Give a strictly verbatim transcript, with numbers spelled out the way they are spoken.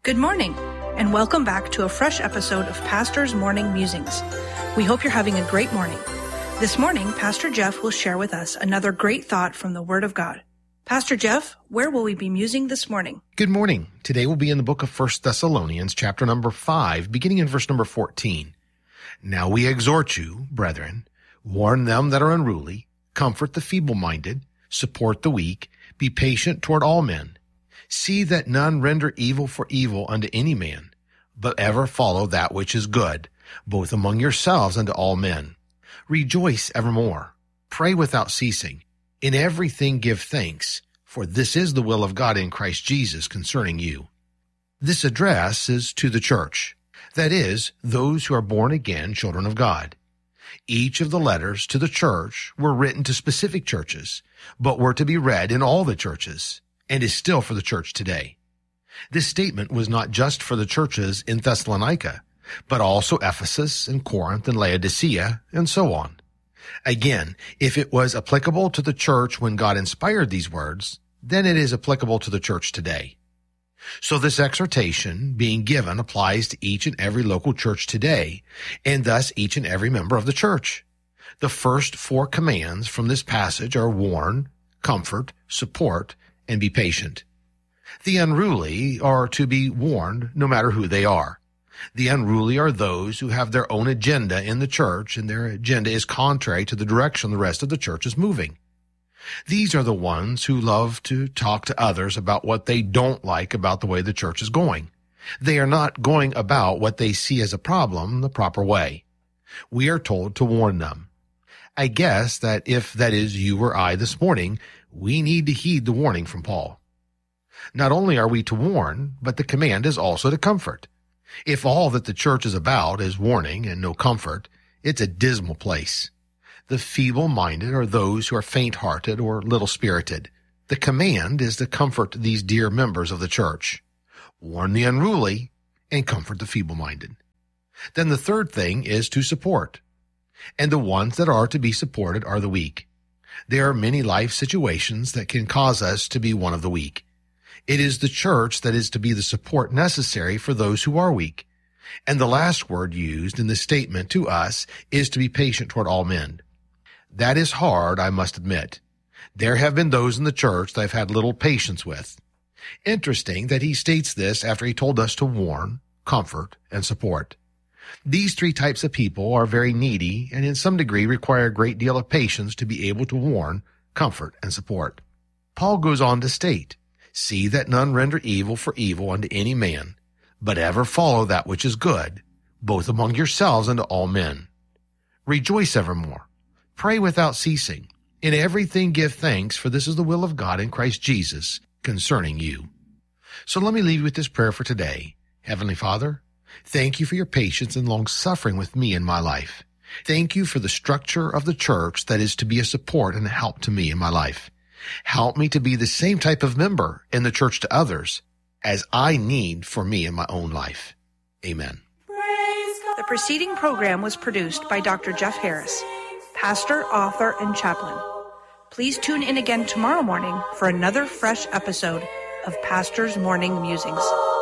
Good morning, and welcome back to a fresh episode of Pastor's Morning Musings. We hope you're having a great morning. This morning, Pastor Jeff will share with us another great thought from the Word of God. Pastor Jeff, where will we be musing this morning? Good morning. Today we'll be in the book of First Thessalonians, chapter number five, beginning in verse number fourteen. Now we exhort you, brethren, warn them that are unruly, comfort the feeble-minded, support the weak, be patient toward all men. See that none render evil for evil unto any man, but ever follow that which is good, both among yourselves and to all men. Rejoice evermore. Pray without ceasing. In everything give thanks, for this is the will of God in Christ Jesus concerning you. This address is to the church, that is, those who are born again children of God. Each of the letters to the church were written to specific churches, but were to be read in all the churches, and is still for the church today. This statement was not just for the churches in Thessalonica, but also Ephesus and Corinth and Laodicea, and so on. Again, if it was applicable to the church when God inspired these words, then it is applicable to the church today. So this exhortation being given applies to each and every local church today, and thus each and every member of the church. The first four commands from this passage are warn, comfort, support, and be patient. The unruly are to be warned no matter who they are. The unruly are those who have their own agenda in the church, and their agenda is contrary to the direction the rest of the church is moving. These are the ones who love to talk to others about what they don't like about the way the church is going. They are not going about what they see as a problem the proper way. We are told to warn them. I guess that if that is you or I this morning, we need to heed the warning from Paul. Not only are we to warn, but the command is also to comfort. If all that the church is about is warning and no comfort, it's a dismal place. The feeble-minded are those who are faint-hearted or little-spirited. The command is to comfort these dear members of the church. Warn the unruly and comfort the feeble-minded. Then the third thing is to support. And the ones that are to be supported are the weak. There are many life situations that can cause us to be one of the weak. It is the church that is to be the support necessary for those who are weak. And the last word used in the statement to us is to be patient toward all men. That is hard, I must admit. There have been those in the church that I've had little patience with. Interesting that he states this after he told us to warn, comfort, and support. These three types of people are very needy and in some degree require a great deal of patience to be able to warn, comfort, and support. Paul goes on to state, see that none render evil for evil unto any man, but ever follow that which is good, both among yourselves and to all men. Rejoice evermore. Pray without ceasing. In everything give thanks, for this is the will of God in Christ Jesus concerning you. So let me leave you with this prayer for today. Heavenly Father, thank you for your patience and long-suffering with me in my life. Thank you for the structure of the church that is to be a support and a help to me in my life. Help me to be the same type of member in the church to others as I need for me in my own life. Amen. The preceding program was produced by Doctor Jeff Harris, pastor, author, and chaplain. Please tune in again tomorrow morning for another fresh episode of Pastor's Morning Musings.